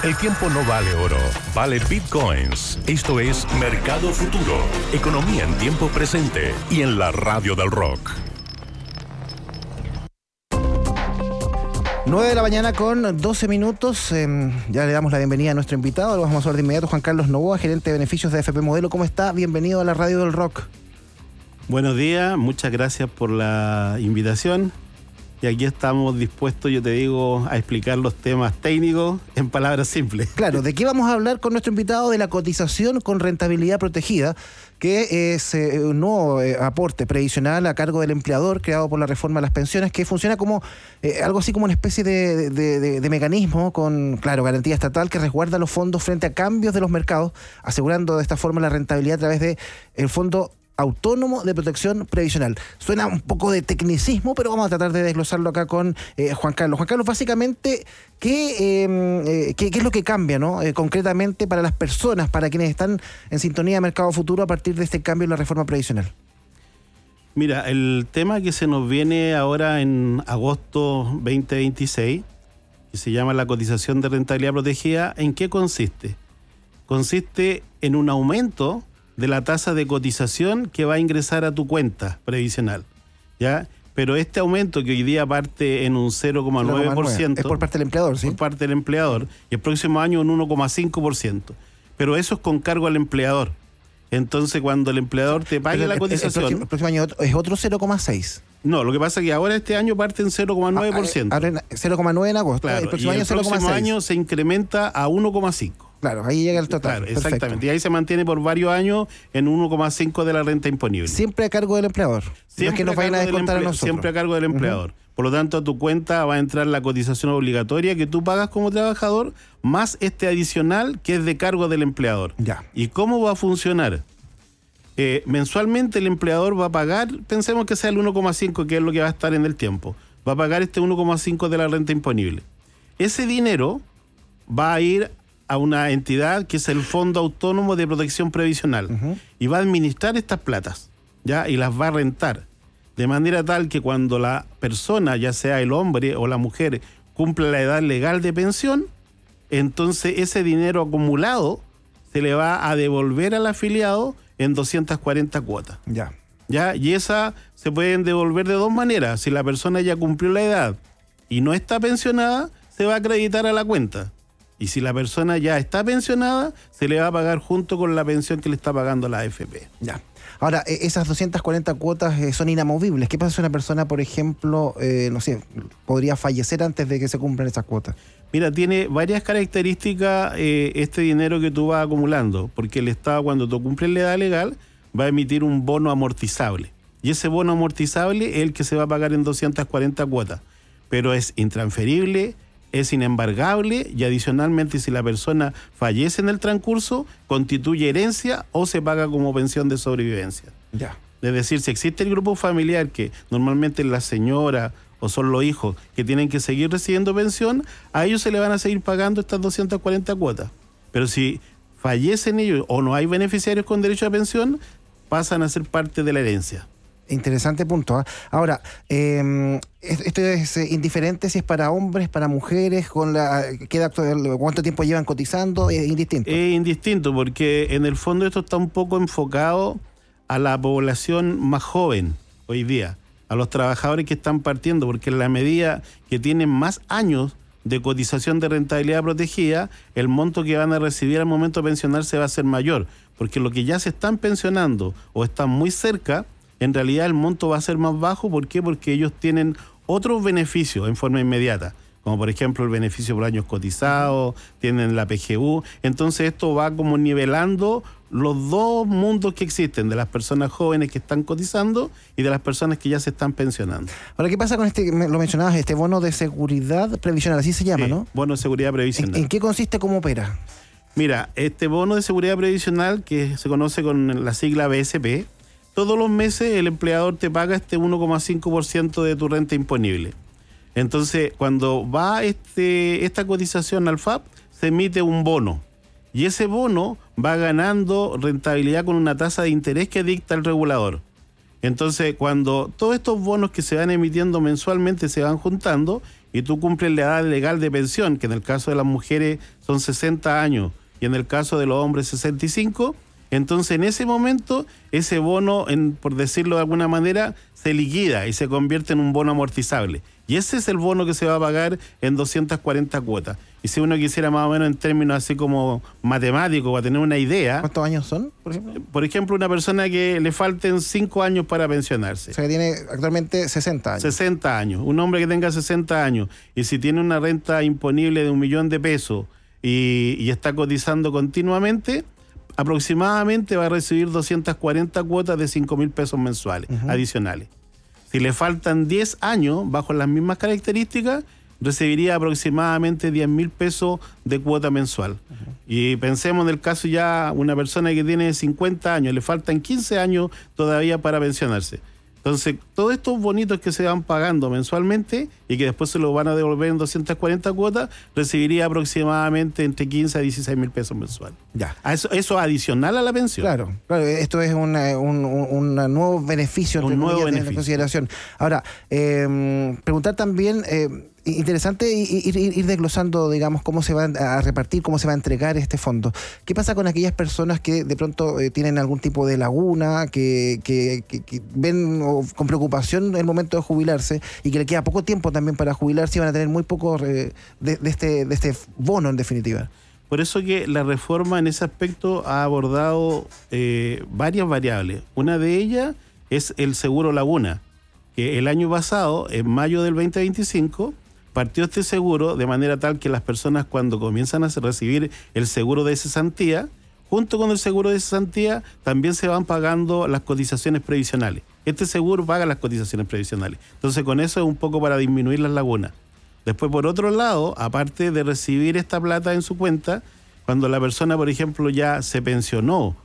El tiempo no vale oro, vale bitcoins. Esto es Mercado Futuro, economía en tiempo presente y en la radio del rock. 9 de la mañana con 12 minutos. Ya le damos la bienvenida a nuestro invitado. Lo vamos a hablar de inmediato. Juan Carlos Novoa, gerente de beneficios de AFP Modelo. ¿Cómo está? Bienvenido a la radio del rock. Buenos días, muchas gracias por la invitación. Y aquí estamos dispuestos, yo te digo, a explicar los temas técnicos en palabras simples. Claro, ¿de qué vamos a hablar con nuestro invitado? De la cotización con rentabilidad protegida, que es un nuevo aporte previsional a cargo del empleador creado por la reforma de las pensiones, que funciona como algo así como una especie de mecanismo con, claro, garantía estatal que resguarda los fondos frente a cambios de los mercados, asegurando de esta forma la rentabilidad a través del Fondo Autónomo de Protección Previsional. Suena un poco de tecnicismo, pero vamos a tratar de desglosarlo acá con Juan Carlos. Juan Carlos, básicamente, ¿qué es lo que cambia, ¿no? Concretamente para las personas, para quienes están en sintonía de Mercado Futuro a partir de este cambio en la reforma previsional? Mira, el tema que se nos viene ahora en agosto 2026, que se llama la cotización de rentabilidad protegida, ¿en qué consiste? Consiste en un aumento de la tasa de cotización que va a ingresar a tu cuenta previsional, ¿ya? Pero este aumento que hoy día parte en un 0,9%... Es por parte del empleador, ¿sí? Por parte del empleador. Y el próximo año un 1,5%. Pero eso es con cargo al empleador. Entonces, cuando el empleador te pague la cotización... El próximo año es otro 0,6%. No, lo que pasa es que ahora este año parte en 0,9%. 0,9 en agosto. Claro, el próximo y año el próximo año se incrementa a 1,5%. Claro, ahí llega el total. Claro, exactamente. Y ahí se mantiene por varios años en 1,5% de la renta imponible. Siempre a cargo del empleador. Siempre no es que nos vayan a descontar a nosotros. Siempre a cargo del empleador. Por lo tanto, a tu cuenta va a entrar la cotización obligatoria que tú pagas como trabajador, más este adicional que es de cargo del empleador. Ya. ¿Y cómo va a funcionar? Mensualmente el empleador va a pagar, pensemos que sea el 1,5%, que es lo que va a estar en el tiempo. Va a pagar este 1,5% de la renta imponible. Ese dinero va a ir a una entidad que es el Fondo Autónomo de Protección Previsional, y va a administrar estas platas, ¿ya? Y las va a rentar, de manera tal que cuando la persona, ya sea el hombre o la mujer, cumpla la edad legal de pensión, entonces ese dinero acumulado se le va a devolver al afiliado en 240 cuotas. ¿Ya? Y esa se pueden devolver de dos maneras. Si la persona ya cumplió la edad y no está pensionada, se va a acreditar a la cuenta. Y si la persona ya está pensionada, se le va a pagar junto con la pensión que le está pagando la AFP. Ya. Ahora, esas 240 cuotas son inamovibles. ¿Qué pasa si una persona, por ejemplo, no sé, podría fallecer antes de que se cumplan esas cuotas? Mira, tiene varias características este dinero que tú vas acumulando, porque el Estado, cuando tú cumples la edad legal, va a emitir un bono amortizable. Y ese bono amortizable es el que se va a pagar en 240 cuotas. Pero es intransferible, es inembargable, y adicionalmente, si la persona fallece en el transcurso, constituye herencia o se paga como pensión de sobrevivencia. Ya. Es decir, si existe el grupo familiar, que normalmente es la señora o son los hijos que tienen que seguir recibiendo pensión, a ellos se le van a seguir pagando estas 240 cuotas. Pero si fallecen ellos o no hay beneficiarios con derecho a pensión, pasan a ser parte de la herencia. Interesante punto, ¿eh? Ahora, esto es indiferente si es para hombres, para mujeres, ¿cuánto tiempo llevan cotizando? Es indistinto. Es indistinto, porque en el fondo esto está un poco enfocado a la población más joven hoy día, a los trabajadores que están partiendo, porque en la medida que tienen más años de cotización de rentabilidad protegida, el monto que van a recibir al momento de pensionarse va a ser mayor, porque los que ya se están pensionando o están muy cerca, en realidad el monto va a ser más bajo. ¿Por qué? Porque ellos tienen otros beneficios en forma inmediata, como por ejemplo el beneficio por años cotizados, tienen la PGU. Entonces esto va como nivelando los dos mundos que existen, de las personas jóvenes que están cotizando y de las personas que ya se están pensionando. Ahora, ¿qué pasa con lo mencionabas, este bono de seguridad previsional, así se llama, sí, ¿no? Bono de seguridad previsional. ¿En qué consiste, cómo opera? Mira, este bono de seguridad previsional, que se conoce con la sigla BSP, todos los meses el empleador te paga este 1,5% de tu renta imponible. Entonces, cuando va esta cotización al FAP, se emite un bono. Y ese bono va ganando rentabilidad con una tasa de interés que dicta el regulador. Entonces, cuando todos estos bonos que se van emitiendo mensualmente se van juntando, y tú cumples la edad legal de pensión, que en el caso de las mujeres son 60 años y en el caso de los hombres 65, entonces en ese momento ese bono, por decirlo de alguna manera, se liquida y se convierte en un bono amortizable. Y ese es el bono que se va a pagar en 240 cuotas. Y si uno quisiera más o menos en términos así como matemáticos, para tener una idea... ¿Cuántos años son, por ejemplo? Por ejemplo, una persona que le falten 5 años para pensionarse. O sea, que tiene actualmente 60 años. 60 años. Un hombre que tenga 60 años y si tiene una renta imponible de 1 millón de pesos y está cotizando continuamente, aproximadamente va a recibir 240 cuotas de 5.000 pesos mensuales adicionales. Si le faltan 10 años, bajo las mismas características, recibiría aproximadamente 10.000 pesos de cuota mensual. Y pensemos en el caso ya una persona que tiene 50 años, le faltan 15 años todavía para pensionarse. Entonces, todos estos bonitos que se van pagando mensualmente y que después se los van a devolver en 240 cuotas, recibiría aproximadamente entre 15 a 16.000 pesos mensuales. Ya. Eso adicional a la pensión. Claro, esto es un nuevo beneficio, un nuevo beneficio. En consideración. Ahora, preguntar también, interesante ir desglosando, digamos, cómo se va a repartir, cómo se va a entregar este fondo. ¿Qué pasa con aquellas personas que de pronto tienen algún tipo de laguna, que ven con preocupación el momento de jubilarse y que le queda poco tiempo también para jubilarse y van a tener muy poco de este bono en definitiva? Por eso que la reforma en ese aspecto ha abordado varias variables. Una de ellas es el seguro laguna, que el año pasado, en mayo del 2025, partió este seguro de manera tal que las personas cuando comienzan a recibir el seguro de cesantía, junto con el seguro de cesantía también se van pagando las cotizaciones previsionales. Este seguro paga las cotizaciones previsionales. Entonces con eso es un poco para disminuir las lagunas. Después, por otro lado, aparte de recibir esta plata en su cuenta, cuando la persona, por ejemplo, ya se pensionó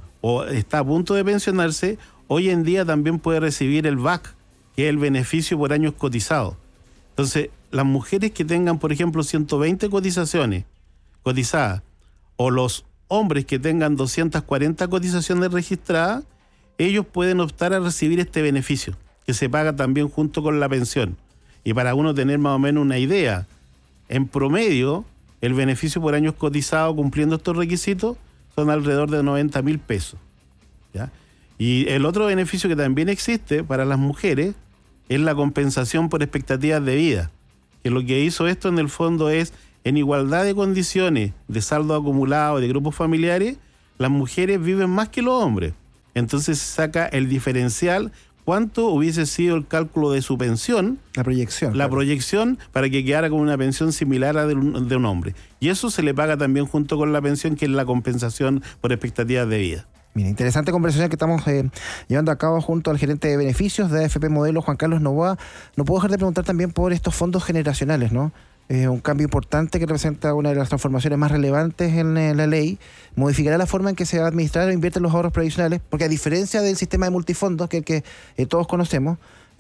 o está a punto de pensionarse, hoy en día también puede recibir el BAC, que es el beneficio por años cotizados. Entonces, las mujeres que tengan, por ejemplo, 120 cotizaciones cotizadas, o los hombres que tengan 240 cotizaciones registradas, ellos pueden optar a recibir este beneficio, que se paga también junto con la pensión. Y para uno tener más o menos una idea, en promedio, el beneficio por años cotizados cumpliendo estos requisitos son alrededor de 90.000 pesos. ¿Ya? Y el otro beneficio que también existe para las mujeres es la compensación por expectativas de vida, que lo que hizo esto en el fondo es, en igualdad de condiciones de saldo acumulado de grupos familiares, las mujeres viven más que los hombres. Entonces se saca el diferencial, cuánto hubiese sido el cálculo de su pensión. La proyección. La proyección para que quedara con una pensión similar a de un hombre. Y eso se le paga también junto con la pensión, que es la compensación por expectativas de vida. Mira, interesante conversación que estamos llevando a cabo junto al gerente de beneficios de AFP Modelo, Juan Carlos Novoa. No puedo dejar de preguntar también por estos fondos generacionales, ¿no? Un cambio importante que representa una de las transformaciones más relevantes en la ley. Modificará la forma en que se va a administrar o invierte los ahorros previsionales, porque a diferencia del sistema de multifondos que todos conocemos,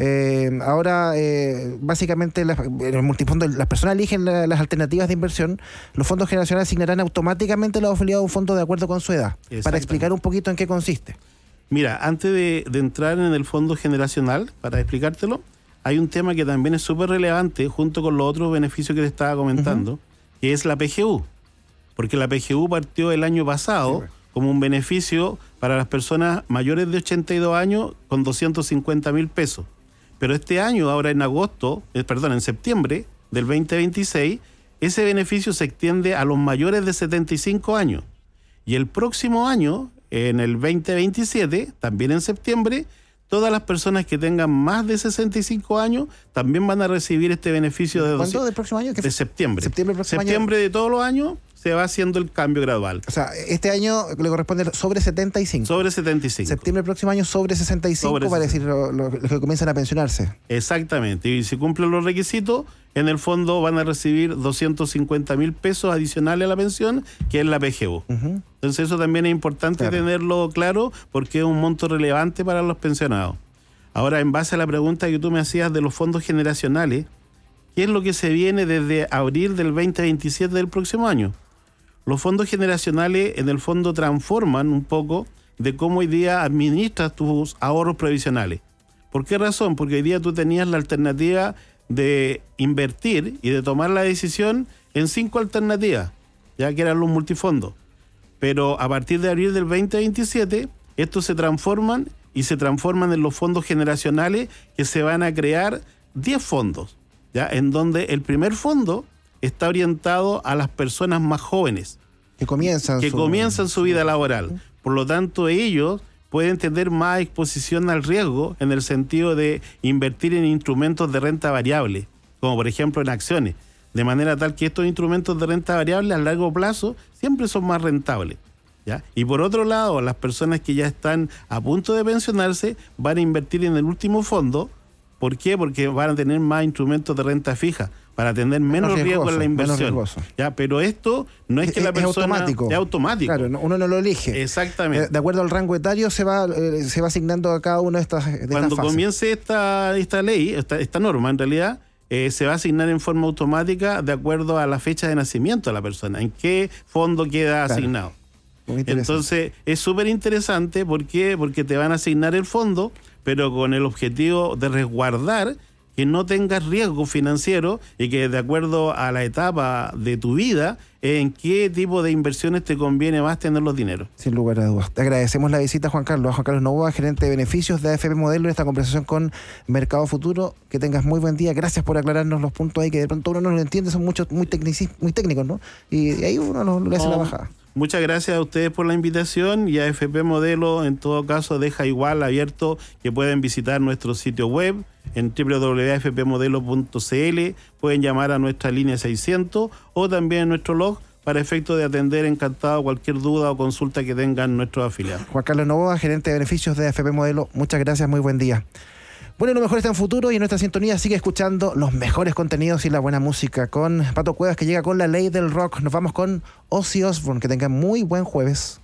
ahora básicamente en el multifondo las personas eligen las alternativas de inversión. Los fondos generacionales asignarán automáticamente la afiliado a un fondo de acuerdo con su edad. Para explicar un poquito en qué consiste. Mira, antes de entrar en el fondo generacional, para explicártelo, hay un tema que también es súper relevante junto con los otros beneficios que te estaba comentando, que es la PGU. Porque la PGU partió el año pasado como un beneficio para las personas mayores de 82 años con 250.000 pesos. Pero este año, ahora en septiembre del 2026, ese beneficio se extiende a los mayores de 75 años. Y el próximo año, en el 2027, también en septiembre, todas las personas que tengan más de 65 años también van a recibir este beneficio de... ¿Cuándo del próximo año? De septiembre. Septiembre de todos los años se va haciendo el cambio gradual. O sea, este año le corresponde sobre 75. Sobre 75. Septiembre del próximo año sobre 65 para decir los que comienzan a pensionarse. Exactamente. Y si cumplen los requisitos, en el fondo van a recibir 250.000 pesos adicionales a la pensión, que es la PGU. Entonces eso también es importante tenerlo claro, porque es un monto relevante para los pensionados. Ahora, en base a la pregunta que tú me hacías de los fondos generacionales, ¿qué es lo que se viene desde abril del 2027 del próximo año? Los fondos generacionales en el fondo transforman un poco de cómo hoy día administras tus ahorros previsionales. ¿Por qué razón? Porque hoy día tú tenías la alternativa de invertir y de tomar la decisión en 5 alternativas, ya que eran los multifondos. Pero a partir de abril del 2027, estos se transforman en los fondos generacionales, que se van a crear 10 fondos, ¿ya? En donde el primer fondo está orientado a las personas más jóvenes que comienzan su vida laboral. Por lo tanto, ellos pueden tener más exposición al riesgo en el sentido de invertir en instrumentos de renta variable, como por ejemplo en acciones, de manera tal que estos instrumentos de renta variable a largo plazo siempre son más rentables, ¿ya? Y por otro lado, las personas que ya están a punto de pensionarse van a invertir en el último fondo. ¿Por qué? Porque van a tener más instrumentos de renta fija, para tener menos riesgo en la inversión. ¿Ya? Pero esto no es que la persona... Es automático. Claro, uno no lo elige. Exactamente. De acuerdo al rango etario se va asignando a cada una de estas Cuando fases. comience esta ley, esta norma en realidad, se va a asignar en forma automática de acuerdo a la fecha de nacimiento de la persona, en qué fondo queda asignado. Entonces es súper interesante. ¿Por qué? Porque te van a asignar el fondo, pero con el objetivo de resguardar que no tengas riesgo financiero y que de acuerdo a la etapa de tu vida, en qué tipo de inversiones te conviene más tener los dineros. Sin lugar a dudas. Te agradecemos la visita, Juan Carlos Novoa, gerente de beneficios de AFP Modelo, en esta conversación con Mercado Futuro. Que tengas muy buen día. Gracias por aclararnos los puntos ahí que de pronto uno no lo entiende, son muy técnicos, ¿no? Y ahí uno le hace la bajada. Muchas gracias a ustedes por la invitación, y AFP Modelo en todo caso deja igual abierto que pueden visitar nuestro sitio web en www.afpmodelo.cl, pueden llamar a nuestra línea 600 o también en nuestro blog para efecto de atender encantado cualquier duda o consulta que tengan nuestros afiliados. Juan Carlos Novoa, gerente de beneficios de AFP Modelo, muchas gracias, muy buen día. Bueno, lo mejor está en futuro, y en nuestra sintonía sigue escuchando los mejores contenidos y la buena música con Pato Cuevas, que llega con La Ley del Rock. Nos vamos con Ozzy Osbourne. Que tengan muy buen jueves.